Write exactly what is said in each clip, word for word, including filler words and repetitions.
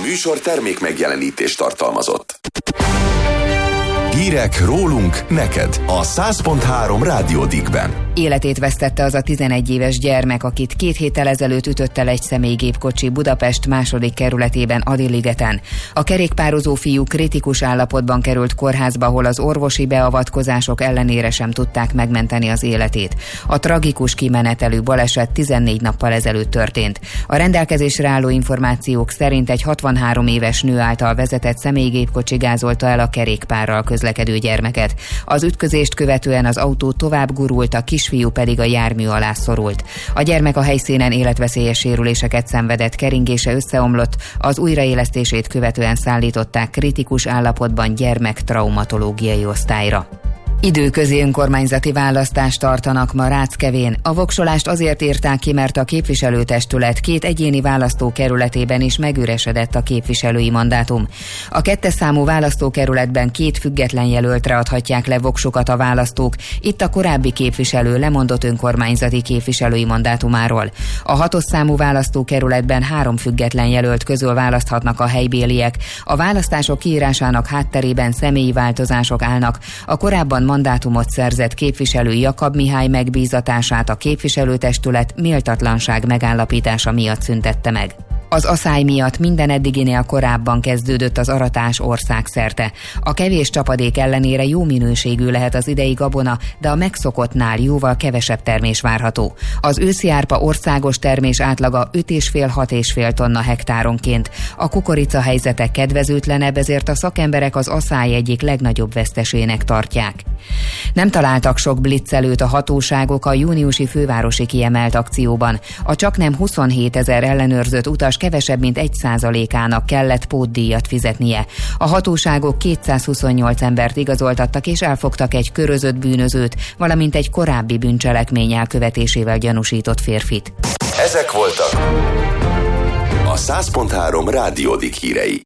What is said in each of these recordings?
műsor termék megjelenítést tartalmazott. Hírek rólunk neked a száz pont három Rádió Dikben. Életét vesztette az a tizenegy éves gyermek, akit két héttel ezelőtt ütött el egy személygépkocsi Budapest második kerületében Adi-ligeten. A kerékpározó fiú kritikus állapotban került kórházba, ahol az orvosi beavatkozások ellenére sem tudták megmenteni az életét. A tragikus kimenetelű baleset tizennégy nappal ezelőtt történt. A rendelkezésre álló információk szerint egy hatvanhárom éves nő által vezetett személygépkocsi gázolta el a kerékpárral közlekedő gyermeket. Az ütközést követően az autó tovább gurult, a kisfiú pedig a jármű alá szorult. A gyermek a helyszínen életveszélyes sérüléseket szenvedett, keringése összeomlott, az újraélesztését követően szállították kritikus állapotban gyermektraumatológiai osztályra. Időközi önkormányzati választást tartanak ma Ráckevén. A voksolást azért írták ki, mert a képviselőtestület két egyéni választókerületében is megüresedett a képviselői mandátum. A kettes számú választókerületben két független jelöltre adhatják le voksukat a választók, itt a korábbi képviselő lemondott önkormányzati képviselői mandátumáról. A hatos számú választókerületben három független jelölt közül választhatnak a helybéliek. A választások kiírásának hátterében személyi változások állnak. A korábban mandátumot szerzett képviselő Jakab Mihály megbízatását a képviselőtestület méltatlanság megállapítása miatt szüntette meg. Az aszály miatt minden eddiginél korábban kezdődött az aratás országszerte. A kevés csapadék ellenére jó minőségű lehet az idei gabona, de a megszokottnál jóval kevesebb termés várható. Az őszi árpa országos termés átlaga öt egész öt hat egész öt tonna hektáronként. A kukorica helyzete kedvezőtlenebb, ezért a szakemberek az aszály egyik legnagyobb vesztesének tartják. Nem találtak sok blitzelőt a hatóságok a júniusi fővárosi kiemelt akcióban. A csaknem huszonhét ezer ellenőrzött utas kevesebb mint egy százalékának kellett pótdíjat fizetnie. A hatóságok kétszázhuszonnyolc embert igazoltattak és elfogtak egy körözött bűnözőt, valamint egy korábbi bűncselekmény elkövetésével gyanúsított férfit. Ezek voltak a száz pont három Rádió Dik hírei.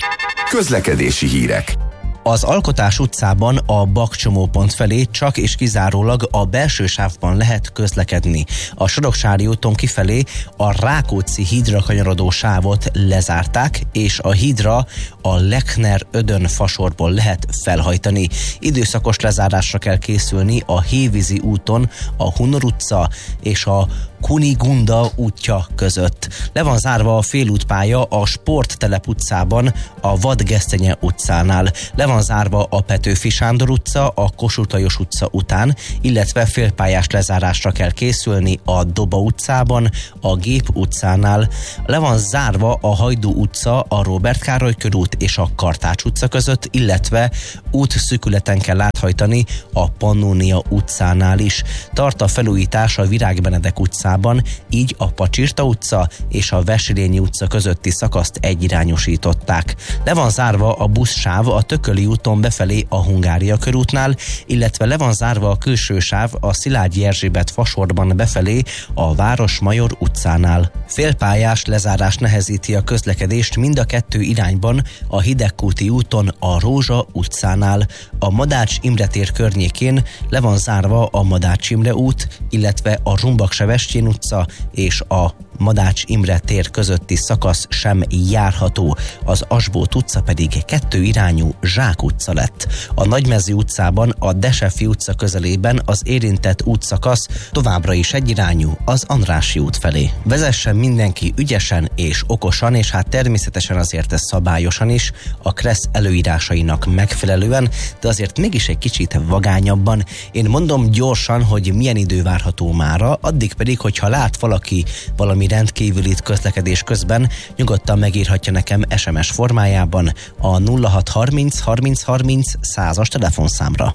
Közlekedési hírek. Az Alkotás utcában a Bakcsomópont felé csak és kizárólag a belső sávban lehet közlekedni. A Soroksári úton kifelé a Rákóczi hídra kanyarodó sávot lezárták, és a hídra a Lechner-Ödön fasorból lehet felhajtani. Időszakos lezárásra kell készülni a Hévízi úton a Hunor utca és a Kunigunda útja között. Le van zárva a félútpálya a Sporttelep utcában, a Vadgesztenye utcánál. Le van zárva a Petőfi Sándor utca, a Kossuth Lajos utca után, illetve félpályás lezárásra kell készülni a Doba utcában, a Gép utcánál. Le van zárva a Hajdú utca, a Róbert Károly körút és a Kartács utca között, illetve útszűkületen kell áthajtani a Pannónia utcánál is. Tart a felújítás a Virág Benedek utcában, így a Pacsirta utca és a Veselényi utca közötti szakaszt egyirányosították. Le van zárva a buszsáv a Tököli úton befelé a Hungária körútnál, illetve le van zárva a külső sáv a Szilágyi Erzsébet fasorban befelé a Városmajor utcánál. Félpályás lezárás nehezíti a közlekedést mind a kettő irányban a Hidegkúti úton a Rózsa utcánál. A Madács Imre tér környékén le van zárva a Madács Imre út, illetve a Zsumbak-Sebestyén utca és a Madács Imre tér közötti szakasz sem járható, az Asbót utca pedig kettő irányú Zsák utca lett. A Nagymező utcában a Desefi utca közelében az érintett útszakasz továbbra is egyirányú az Andrássy út felé. Vezessen mindenki ügyesen és okosan, és hát természetesen azért ez szabályosan is, a Kressz előírásainak megfelelően, de azért mégis egy kicsit vagányabban. Én mondom gyorsan, hogy milyen idő várható mára, addig pedig, hogyha lát valaki valami rendkívülit közlekedés közben, nyugodtan megírhatja nekem es em es formájában a nulla hat harminc harminc harminc százas telefonszámra.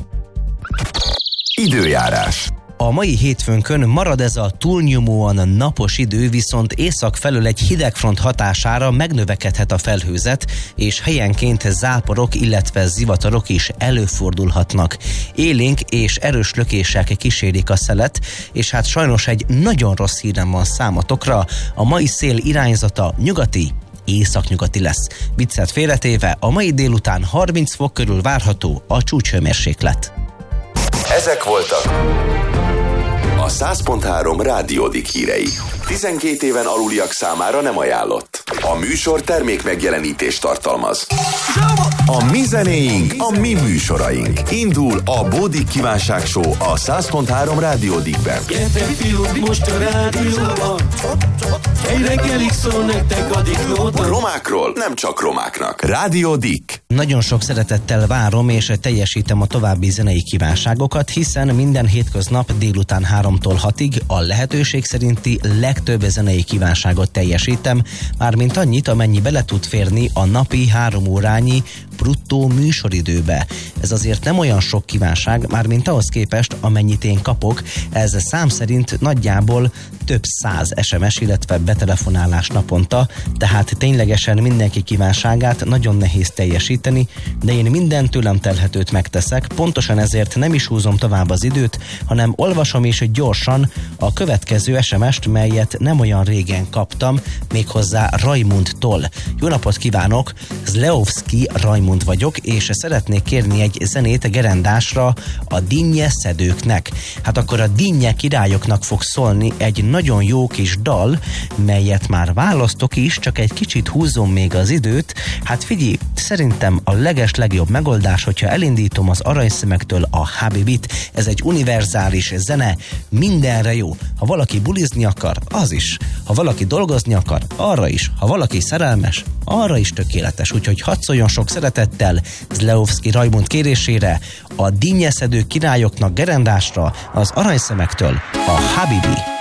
Időjárás. A mai hétfőnkön marad ez a túlnyomóan napos idő, viszont észak felől egy hidegfront hatására megnövekedhet a felhőzet, és helyenként záporok, illetve zivatarok is előfordulhatnak. Élénk és erős lökések kísérik a szelet, és hát sajnos egy nagyon rossz hírem van számotokra, a mai szél irányzata nyugati, északnyugati lesz. Viccet félretéve, a mai délután harminc fok körül várható a csúcshőmérséklet. Ezek voltak a száz pont három Rádió Dik hírei. tizenkét éven aluliak számára nem ajánlott. A műsor termék megjelenítést tartalmaz. A mi zenéink, a mi műsoraink. Indul a Bódik Kívánság Show a száz pont három Rádió Dickben. Gyertek fiúk, most a rádióban, egy reggelig szól nektek a Diklóban. Romákról nem csak romáknak. Rádió Dick. Nagyon sok szeretettel várom és teljesítem a további zenei kívánságokat, hiszen minden hétköznap délután háromtól hatig a lehetőség szerinti legtöbb zenei kívánságot teljesítem, mármint annyit, amennyi bele tud férni a napi három órányi bruttó műsoridőbe. Ez azért nem olyan sok kívánság, mármint ahhoz képest, amennyit én kapok, ez szám szerint nagyjából több száz es em es, illetve betelefonálás naponta, tehát ténylegesen mindenki kívánságát nagyon nehéz teljesíteni, de én minden tőlem telhetőt megteszek, pontosan ezért nem is húzom tovább az időt, hanem olvasom is gyorsan a következő es em est, melyet nem olyan régen kaptam, méghozzá Rajmundtól. Jó napot kívánok! Zleowski Rajmund vagyok, és szeretnék kérni egy zenét gerendásra a dinnye szedőknek. Hát akkor a dinnye királyoknak fog szólni egy nagyon jó kis dal, melyet már választok is, csak egy kicsit húzom még az időt. Hát figyelj, szerintem a leges legjobb megoldás, hogyha elindítom az Aranyszemektől a Habibit. Ez egy univerzális zene, mindenre jó. Ha valaki bulizni akar, az is. Ha valaki dolgozni akar, arra is. Ha valaki szerelmes, arra is tökéletes. Úgyhogy hadd szóljon sok szeretettel Zleowski Rajmund kérésére a dinnyeszedő királyoknak gerendásra az Aranyszemektől a Habibi.